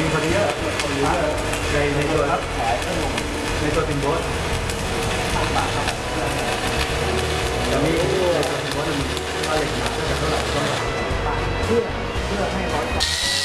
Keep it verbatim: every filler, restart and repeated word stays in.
มีพอดีอะในในตัวรับแผลในตัวติมโบสจะมีในตัวติมโบสมันก็เหล็กหนาก็จะเท่าไหร่ก็เพื่อเพื่อให้ร้อย